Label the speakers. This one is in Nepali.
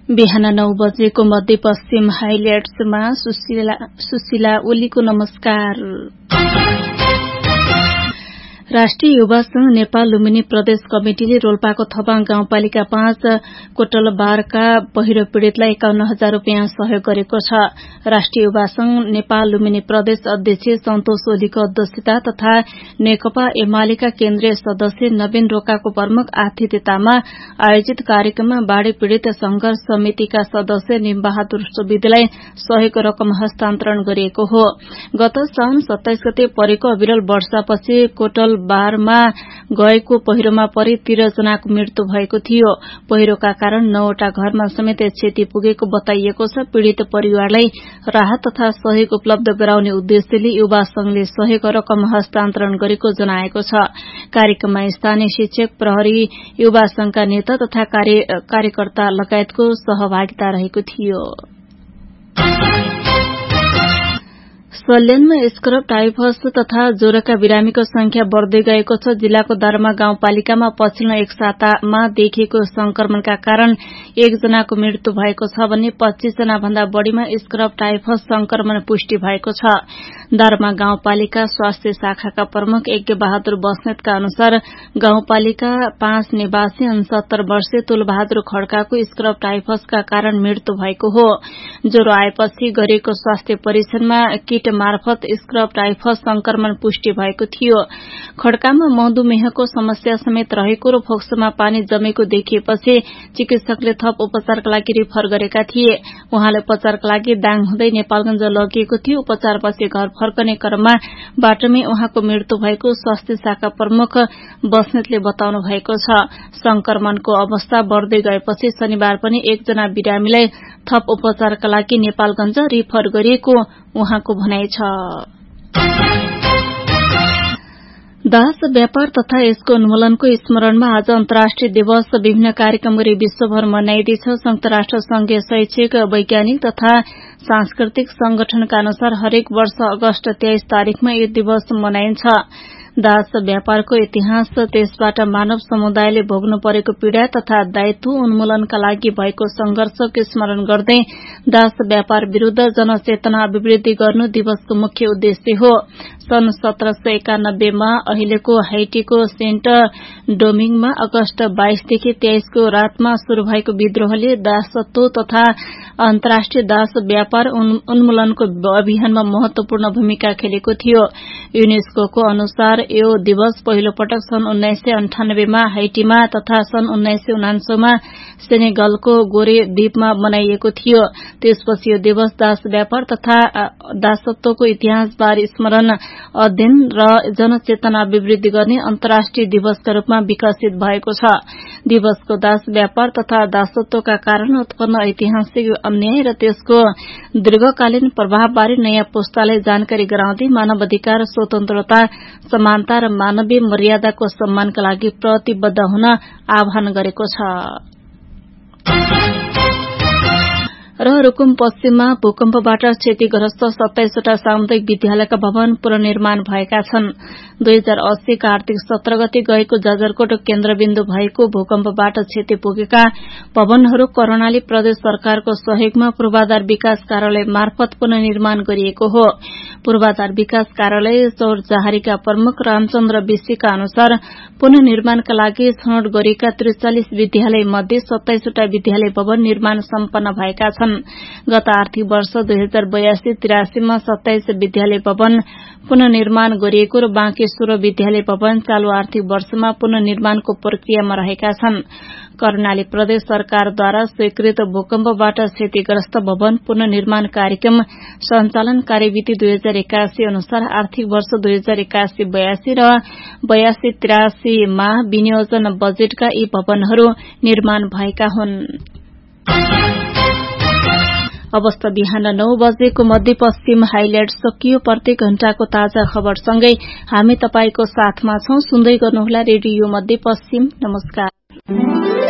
Speaker 1: बिहान 9 बजेको मध्यपश्चिम हाइलाइट्समा सुशीला ओलीको नमस्कार। राष्ट्रिय युवा संघ नेपाल लुम्बिनी प्रदेश कमिटिले रोल्पाको थपाङ गाउँपालिका 5 कोटलबारका पहिरो पीड़ितलाई 51,000 रूपियाँ सहयोग गरेको छ। राष्ट्रिय युवा संघ नेपाल लुम्बिनी प्रदेश अध्यक्ष सन्तोष ओलीको अध्यक्षता तथा नेकपा एमालेका केन्द्रीय सदस्य नवीन रोकाको प्रमुख आतिथ्यतामा आयोजित कार्यक्रममा बाढ़ी पीड़ित संघर्ष समितिका सदस्य निमबहादुर सुवेदीलाई सहयोग रकम हस्तान्तरण गरिएको हो। गत साउन 27 गते परेको अविरल वर्षापछि कोटलबारमा गएको पहिरोमा परि 13 जनाको मृत्यु भएको थियो। पहिरोका कारण 9वटा घरमा समेत क्षति पुगेको बताइएको छ। पीड़ित परिवारलाई राहत तथा सहयोग उपलब्ध गराउने उद्देश्यले युवा संघले सहयोग रकम हस्तान्तरण गरेको जनाएको छ। कार्यक्रममा स्थानीय शिक्षक, प्रहरी, युवा संघका नेता तथा कार्यकर्ता लगायतको सहभागिता रहेको थियो। सल्यानमा स्क्रब, टाइफस तथा ज्वरोका बिरामीको संख्या बढ़दै गएको छ। जिल्लाको दारमा गाउँपालिकामा पछिल्लो एक सातामा देखिएको संक्रमणका कारण 1 जनाको मृत्यु भएको छ भने 25 जना भन्दा बढ़ीमा स्क्रब टाइफस संक्रमण पुष्टि भएको छ। दारमा गाउँपालिका स्वास्थ्य शाखाका प्रमुख यज्ञ बहादुर बस्नेतका अनुसार गाउँपालिका 5 निवासी 69 वर्षीय तुलबहादुर खड्काको स्क्रब टाइफसका कारण मृत्यु भएको हो। ज्वरो आएपछि गरिएको स्वास्थ्य परीक्षणमा किट मार्फत स्क्रब टाइफस संक्रमण पुष्टि भएको थियो। खड्कामा मधुमेहको समस्या समेत रहेको र फोक्सोमा पानी जमेको देखिएपछि चिकित्सकले थप उपचारका लागि रिफर गरेका थिए। उहाँले उपचारका लागि दाङ हुँदै नेपालगञ्ज लगिएको थियो। उपचारपछि घर फर्कने क्रममा बाटोमै उहाँको मृत्यु भएको स्वास्थ्य शाखा प्रमुख बस्नेतले बताउनु भएको छ। संक्रमणको अवस्था बढ़दै गएपछि शनिबार पनि 1 जना बिरामीलाई थप उपचारका लागि नेपालगञ्ज रिफर गरिएको उहाँको भनाइ छ। दास व्यापार तथा यसको उन्मूलनको स्मरणमा आज अन्तर्राष्ट्रिय दिवस विभिन्न कार्यक्रम गरी विश्वभर मनाइँदैछ। संयुक्त राष्ट्र संघीय शैक्षिक, वैज्ञानिक तथा सांस्कृतिक संगठनका अनुसार हरेक वर्ष अगस्त 23 तारिखमा यो दिवस मनाइन्छ। दास व्यापारको इतिहास, त्यसबाट मानव समुदायले भोग्नु परेको पीड़ा तथा दायित्व उन्मूलनका लागि भएको संघर्षको स्मरण गर्दै दास व्यापार विरूद्ध जनचेतना अभिवृद्धि गर्नु दिवसको मुख्य उद्देश्य हो। सन् 1791 मा अहिलेको हाइटीको सेन्ट डोमिङमा अगस्त 22 देखि 23 को रातमा शुरू भएको विद्रोहले दासत्व तथा अन्तर्राष्ट्रिय दास व्यापार उन्मूलनको अभियानमा महत्वपूर्ण भूमिका खेलेको थियो। युनेस्को अनुसार यो दिवस पहिलो पटक सन् 1998 मा हाइटीमा तथा सन् 1999 मा सेनेगलको गोरे द्वीपमा मनाइएको थियो। त्यसपछि यो दिवस दास व्यापार तथा दासत्वको इतिहासबारे स्मरण, अध्ययन र जनचेतना अभिवृद्धि गर्ने अन्तर्राष्ट्रिय दिवसका रूपमा विकसित भएको छ। दिवसको दास व्यापार तथा दासत्वका कारण उत्पन्न ऐतिहासिक अन्याय र त्यसको दीर्घकालीन प्रभावबारे नयाँ पुस्तालाई जानकारी गराउँदै मानव अधिकार, स्वतन्त्रता, समानता र मानवीय मर्यादाको सम्मानका लागि प्रतिबद्ध हुन आह्वान गरेको छ। र रुकुम पश्चिममा भूकम्पबाट क्षतिग्रस्त 27 वटा सामुदायिक विद्यालयका भवन पुनर्निर्माण भएका छन्। 2080 का आर्थिक 17 गते गएको जाजरकोट केन्द्रबिन्दु भएको भूकम्पबाट क्षति पुगेका भवनहरू कर्णाली प्रदेश सरकारको सहयोगमा पूर्वाधार विकास कार्यालय मार्फत पुनर्निर्माण गरिएको हो। पूर्वाधार विकास कार्यालय चौरजहारीका प्रमुख रामचन्द्र विशीका अनुसार पुनर्निर्माणका लागि छनौट गरिएका 43 विद्यालय मध्ये 27 वटा विद्यालय भवन निर्माण सम्पन्न भएका छन्। गत आर्थिक वर्ष 2082-83 मा 27 विद्यालय भवन पुनर्निर्माण गरिएको र बाँकी 16 विद्यालय भवन चालू आर्थिक वर्षमा पुनर्निर्माणको प्रक्रियामा रहेका छन्। कर्णाली प्रदेश सरकारद्वारा स्वीकृत भूकम्पबाट क्षतिग्रस्त भवन पुनर्निर्माण कार्यक्रम सञ्चालन कार्यविधि 2081 अनुसार आर्थिक वर्ष 2081-82 र 82-83 मा विनियोजन बजेटका यी भवनहरू निर्माण भएका हुन्। अवस्था बिहान 9 बजेको मध्यपश्चिम हाइलाइट सकियो। प्रत्येक घण्टाको ताजा खबरसँगै हामी तपाईको साथमा छौं। सुन्दै गर्नुहोला रेडियो मध्यपश्चिम। नमस्कार।